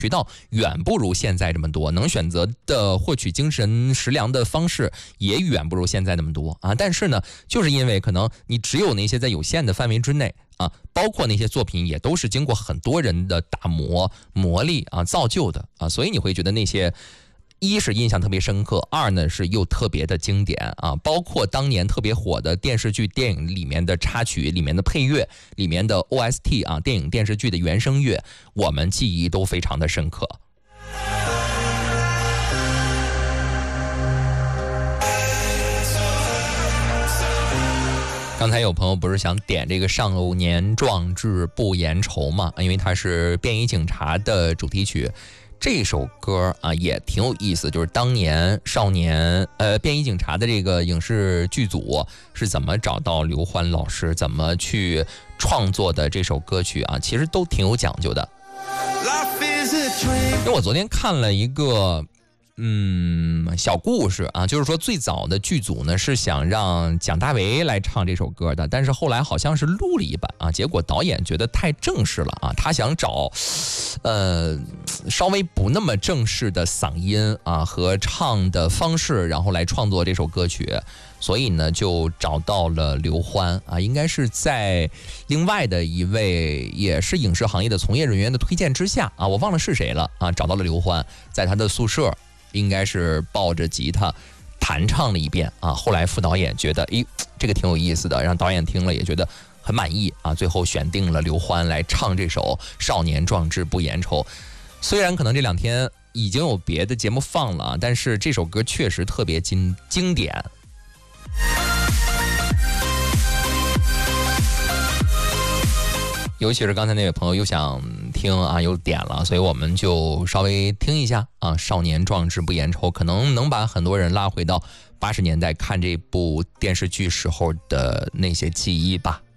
渠道远不如现在这么多，能选择的获取精神食粮的方式也远不如现在那么多啊。但是呢，就是因为可能你只有那些在有限的范围之内啊，包括那些作品也都是经过很多人的打磨砺啊造就的啊，所以你会觉得那些一是印象特别深刻，二呢是又特别的经典啊，包括当年特别火的电视剧、电影里面的插曲、里面的配乐、里面的 OST 啊，电影电视剧的原声乐，我们记忆都非常的深刻。刚才有朋友不是想点这个少年壮志不言愁嘛，因为它是便衣警察的主题曲。这首歌啊也挺有意思，就是当年便衣警察的这个影视剧组是怎么找到刘欢老师，怎么去创作的这首歌曲啊，其实都挺有讲究的。因为我昨天看了一个小故事啊，就是说最早的剧组呢是想让蒋大为来唱这首歌的，但是后来好像是录了一版啊，结果导演觉得太正式了啊，他想找稍微不那么正式的嗓音啊和唱的方式，然后来创作这首歌曲，所以呢就找到了刘欢啊，应该是在另外的一位也是影视行业的从业人员的推荐之下啊，我忘了是谁了啊，找到了刘欢，在他的宿舍应该是抱着吉他弹唱了一遍啊，后来副导演觉得这个挺有意思的，让导演听了也觉得很满意啊，最后选定了刘欢来唱这首《少年壮志不言愁》。虽然可能这2天已经有别的节目放了，但是这首歌确实特别经典。尤其是刚才那位朋友又想听啊，又点了，所以我们就稍微听一下啊，《少年壮志不言愁》可能能把很多人拉回到80年代看这部电视剧时候的那些记忆吧。